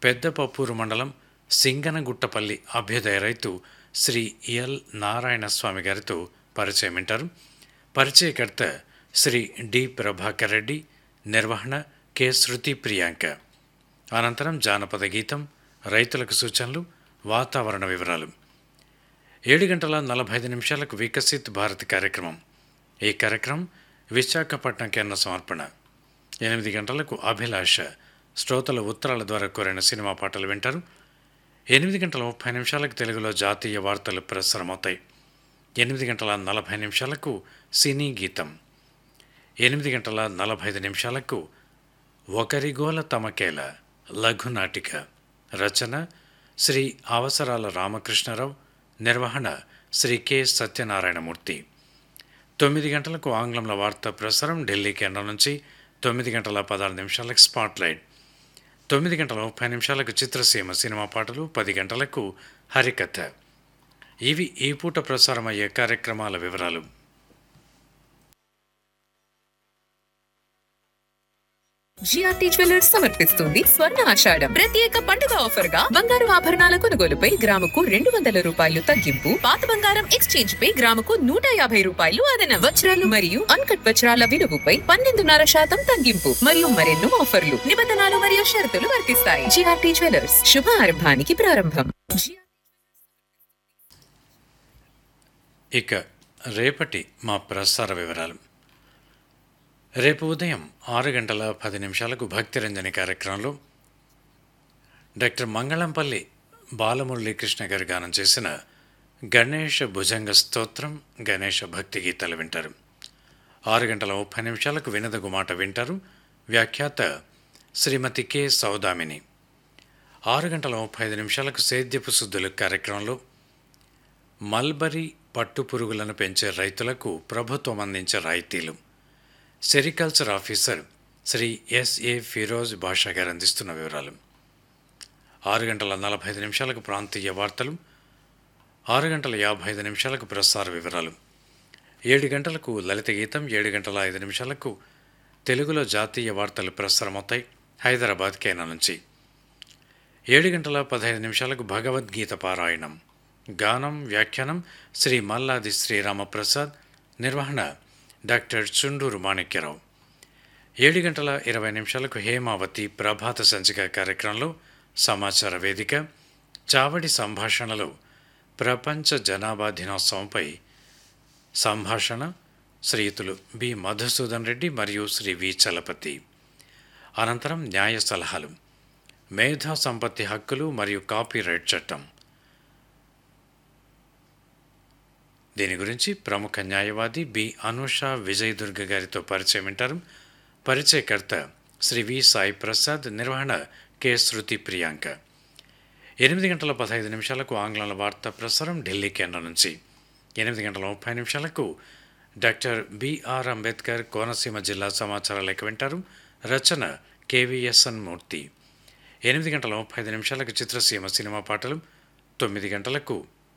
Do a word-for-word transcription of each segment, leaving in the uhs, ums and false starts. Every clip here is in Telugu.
పెద్దపప్పూరు మండలం సింగనగుట్టపల్లి అభ్యుదయ రైతు శ్రీ ఎల్ నారాయణస్వామి గారితో పరిచయం వింటారు. పరిచయకర్త శ్రీ డి ప్రభాకర్ రెడ్డి, నిర్వహణ కె శృతి ప్రియాంక. అనంతరం జానపద గీతం, రైతులకు సూచనలు, వాతావరణ వివరాలు. ఏడు గంటల నలభై ఐదు నిమిషాలకు వికసిత్ భారత్ కార్యక్రమం. ఈ కార్యక్రమం విశాఖపట్నం కేంద్ర సమర్పణ. ఎనిమిది గంటలకు అభిలాష, శ్రోతల ఉత్తరాల ద్వారా కోరిన సినిమా పాటలు వింటారు. ఎనిమిది గంటల ముప్పై నిమిషాలకు తెలుగులో జాతీయ వార్తలు ప్రసారమవుతాయి. ఎనిమిది గంటల నలభై నిమిషాలకు సినీ గీతం. ఎనిమిది గంటల నలభై ఐదు నిమిషాలకు ఒకరిగోల తమకేల లఘునాటిక. రచన శ్రీ అవసరాల రామకృష్ణరావు, నిర్వహణ శ్రీ కె సత్యనారాయణమూర్తి. తొమ్మిది గంటలకు ఆంగ్లంలో వార్తా ప్రసారం ఢిల్లీ కేంద్రం నుంచి. తొమ్మిది గంటల పదహారు నిమిషాలకు స్పాట్లైట్. తొమ్మిది గంటల ముప్పై నిమిషాలకు చిత్రసీమ సినిమా పాటలు. పది గంటలకు హరికథ. ఇవి ఈ పూట ప్రసారమయ్యే కార్యక్రమాల వివరాలు. జిఆర్టీ జ్యువెలర్స్ సమర్పిస్తుంది స్వర్ణ ఆషాఢం ప్రత్యేక పండుగ ఆఫర్ గా బంగారు ఆభరణాల కొనుగోలుపై గ్రాముకు రెండు వందల రూపాయలు తగ్గింపు, పాత బంగారం ఎక్స్చేంజ్ పై గ్రాముకు నూట యాభై రూపాయలు అదనం, వజ్రాలు మరియు అన్కట్ వజ్రాల విలువపై పన్నెండున్నర శాతం తగ్గింపు మరియు మరెన్నో ఆఫర్లు, నిబంధనలు మరియు షరతులు వర్తిస్తాయి. జిఆర్టీ జ్యువెలర్స్, శుభ ఆరంభానికి ప్రారంభం. ఇక రేపటి మా ప్రసార వివరాలు. రేపు ఉదయం ఆరు గంటల పది నిమిషాలకు భక్తిరంజని కార్యక్రమంలో డాక్టర్ మంగళంపల్లి బాలమురళీకృష్ణ గారు గానం చేసిన గణేష భుజంగ స్తోత్రం, గణేష భక్తి గీతాలు వింటారు. ఆరు గంటల ముప్పై నిమిషాలకు వినదగు మాట వింటారు. వ్యాఖ్యాత శ్రీమతి కె సౌదామిని. ఆరు గంటల ముప్పై ఐదు నిమిషాలకు సేద్యపు శుద్ధులు కార్యక్రమంలో మల్బరీ పట్టు పురుగులను పెంచే రైతులకు ప్రభుత్వం అందించే రాయితీలు, sericulture officer Shri SA Firoz బాషా గారు అందిస్తున్న వివరాలు. ఆరు గంటల నలభై ఐదు నిమిషాలకు ప్రాంతీయ వార్తలు. ఆరు గంటల యాభై ఐదు నిమిషాలకు ప్రసార వివరాలు. ఏడు గంటలకు లలిత గీతం. ఏడు గంటల ఐదు నిమిషాలకు తెలుగులో జాతీయ వార్తలు ప్రసారమవుతాయి హైదరాబాద్ కేంద్రం నుంచి. ఏడు గంటల పదహైదు నిమిషాలకు భగవద్గీత పారాయణం. గానం, వ్యాఖ్యానం శ్రీ మల్లాది శ్రీరామప్రసాద్, నిర్వహణ డాక్టర్ చుండూరు మాణిక్యరావు. ఏడు గంటల ఇరవై నిమిషాలకు హేమావతి ప్రభాత సంచిక కార్యక్రమంలో సమాచార వేదిక, చావడి సంభాషణలో ప్రపంచ జనాభా దినోత్సవంపై సంభాషణ శ్రీయుతులు బి మధుసూదన్ రెడ్డి మరియు శ్రీ వి చలపతి. అనంతరం న్యాయ సలహాలు, మేధా సంపత్తి హక్కులు మరియు కాపీరైట్ చట్టం. దీని గురించి ప్రముఖ న్యాయవాది బి అనూష విజయ్ దుర్గ గారితో పరిచయం వింటారు. పరిచయకర్త శ్రీ వి సాయి ప్రసాద్, నిర్వహణ కె శృతి ప్రియాంక. ఎనిమిది గంటల పదహైదు నిమిషాలకు ఆంగ్లంలో వార్తా ప్రసారం ఢిల్లీ కేంద్రం నుంచి. ఎనిమిది గంటల ముప్పై నిమిషాలకు డాక్టర్ బిఆర్ అంబేద్కర్ కోనసీమ జిల్లా సమాచార లేఖ వింటారు. రచన కెవిఎస్ఎన్ మూర్తి. ఎనిమిది గంటల ముప్పై ఐదు నిమిషాలకు చిత్రసీమ సినిమా పాటలు. తొమ్మిది గంటలకు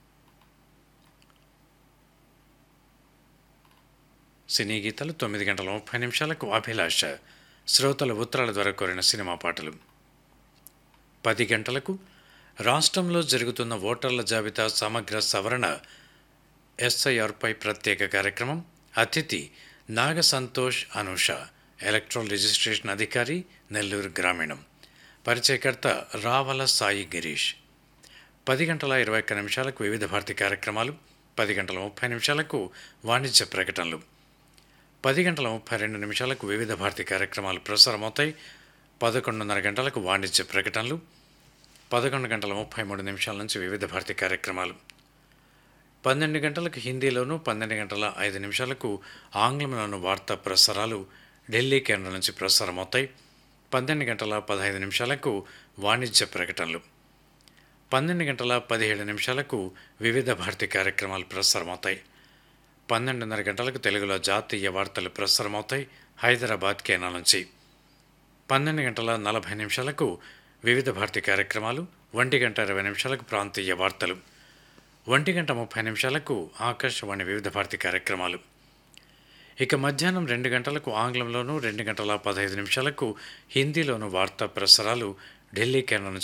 సినీ గీతాలు. తొమ్మిది గంటల ముప్పై నిమిషాలకు అభిలాష, శ్రోతల ఉత్తరాల ద్వారా కోరిన సినిమా పాటలు. పది గంటలకు రాష్ట్రంలో జరుగుతున్న ఓటర్ల జాబితా సమగ్ర సవరణ ఎస్ఐఆర్పై ప్రత్యేక కార్యక్రమం. అతిథి నాగ సంతోష్ అనూష, ఎలక్ట్రల్ రిజిస్ట్రేషన్ అధికారి, నెల్లూరు గ్రామీణం. పరిచయకర్త రావల సాయి గిరీష్. పది గంటల ఇరవై ఒక్క నిమిషాలకు వివిధ భారతి కార్యక్రమాలు. పది గంటల ముప్పై నిమిషాలకు వాణిజ్య ప్రకటనలు. పది గంటల ముప్పై రెండు నిమిషాలకు వివిధ భారతి కార్యక్రమాలు ప్రసారమవుతాయి. పదకొండున్నర గంటలకు వాణిజ్య ప్రకటనలు. పదకొండు గంటల ముప్పై మూడు నిమిషాల నుంచి వివిధ భారతి కార్యక్రమాలు. పన్నెండు గంటలకు హిందీలోను, పన్నెండు గంటల ఐదు నిమిషాలకు ఆంగ్లంలోను వార్తా ప్రసారాలు ఢిల్లీ కేంద్రం నుంచి ప్రసారమవుతాయి. పన్నెండు గంటల పదహైదు నిమిషాలకు వాణిజ్య ప్రకటనలు. పన్నెండు గంటల పదిహేడు నిమిషాలకు వివిధ భారతి కార్యక్రమాలు ప్రసారమవుతాయి. పన్నెండున్నర గంటలకు తెలుగులో జాతీయ వార్తలు ప్రసారమవుతాయి హైదరాబాద్ కేంద్రం నుంచి. పన్నెండు గంటల నలభై నిమిషాలకు వివిధ భారతి కార్యక్రమాలు. ఒంటి గంట ఇరవై నిమిషాలకు ప్రాంతీయ వార్తలు. ఒంటి గంట ముప్పై నిమిషాలకు ఆకాశవాణి వివిధ భారతి కార్యక్రమాలు. ఇక మధ్యాహ్నం రెండు గంటలకు ఆంగ్లంలోను, రెండు గంటల పదహైదు నిమిషాలకు హిందీలోను వార్తా ప్రసారాలు ఢిల్లీ కేంద్రం నుంచి